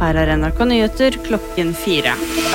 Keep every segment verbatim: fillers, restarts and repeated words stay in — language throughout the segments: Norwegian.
Her er N R K Nyheter klokken fire.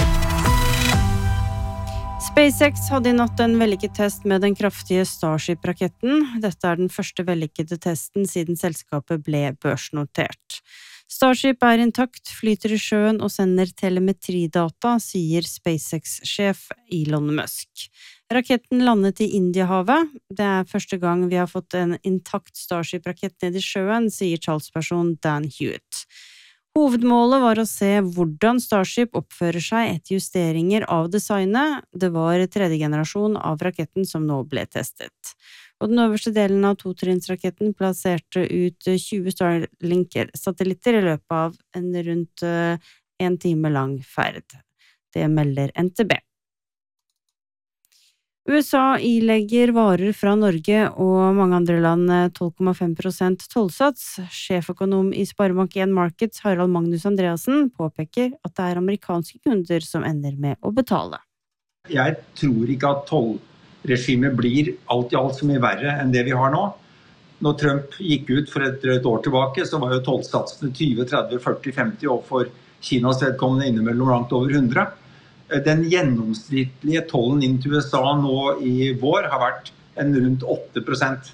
SpaceX hadde i natt en vellykket test med den kraftige Starship-raketten. Dette er den første vellykkede testen siden selskapet ble børsnotert. Starship er intakt, flyter i sjøen og sender telemetridata, sier SpaceX-sjef Elon Musk. Raketten landet i Indiahavet. Det er første gang vi har fått en intakt Starship-rakett ned i sjøen, sier talsperson Dan Hewitt. Hovedmålet var å se hvordan Starship oppfører seg etter justeringer av designet. Det var tredje generasjon av raketten som nå ble testet. Og den øverste delen av totrinnsraketten plasserte ut tjue Starlink-satellitter i løpet av en rundt en time lang ferd. Det melder N T B. U S A ilegger varer fra Norge og mange andre land tolv komma fem prosent tollsats. Sjeføkonom i Sparebank en Markets, Harald Magnus Andreassen, påpeker at det er amerikanske kunder som ender med å betale. Jeg tror ikke at tollregimet blir alt i alt så mye verre enn det vi har nå. Når Trump gikk ut for et, et år tilbake, så var jo tollsatsene tjue, tretti, førti, femti, og for Kinas vedkommende innimellom langt over hundre. Den gjennomsnittlige tollen inn til U S A nå i vår har vært en rundt åtte prosent.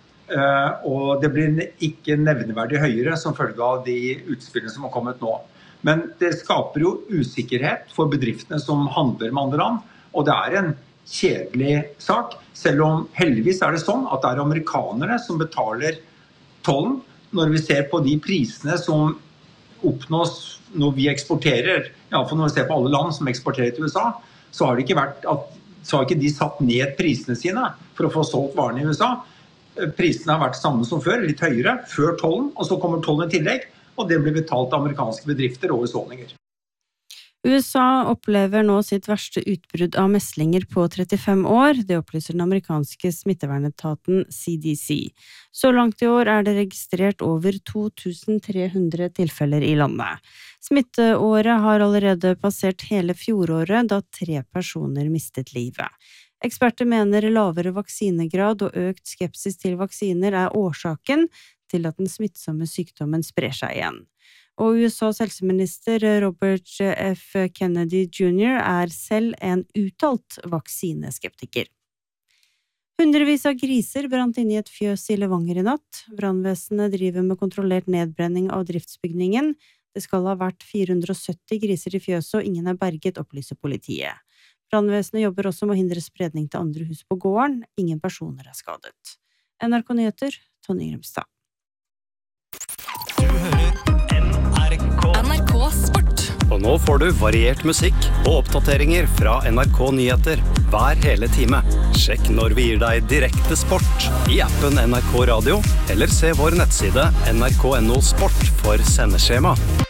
Og det blir ikke nevneverdig høyere som følge av de utspillene som har kommet nå. Men det skaper jo usikkerhet for bedriftene som handler med andre land, og det er en kjedelig sak, selv om heldigvis er det sånn at det er amerikanerne som betaler tollen når vi ser på de prisene som oppnås når vi eksporterer, i alle fall når vi ser på alle land som eksporterer til U S A, så har det ikke vært at, så har ikke de satt ned prisene sine for å få solgt varene i U S A. Prisene har vært samme som før, litt høyere, før tollen, og så kommer tollen i tillegg, og det blir betalt av amerikanske bedrifter og husholdninger. U S A opplever nå sitt verste utbrudd av meslinger på trettifem år, det opplyser den amerikanske smittevernetaten C D C. Så langt i år er det registrert over to tusen tre hundre tilfeller i landet. Smitteåret har allerede passert hele fjoråret, da tre personer mistet livet. Eksperter mener lavere vaksinegrad og økt skepsis til vaksiner er årsaken til at den smittsomme sykdommen sprer seg igjen. Og U S A's helseminister Robert F. Kennedy junior er selv en uttalt vaksineskeptiker. Hundrevis av griser brant inn i et fjøs i Levanger i natt. Brannvesenet driver med kontrollert nedbrenning av driftsbygningen. Det skal ha vært fire hundre og sytti griser i fjøset, og ingen er berget, opplyser politiet. Brannvesenet jobber også med å hindre spredning til andre hus på gården. Ingen personer er skadet. N R K Nyheter, Tonje Grimstad. Du hører N R K Sport. Og nå får du variert musikk og oppdateringer fra N R K Nyheter hver hele time. Sjekk når vi gir deg direkte sport i appen N R K Radio, eller se vår nettside N R K punktum no sport for sendeskjema.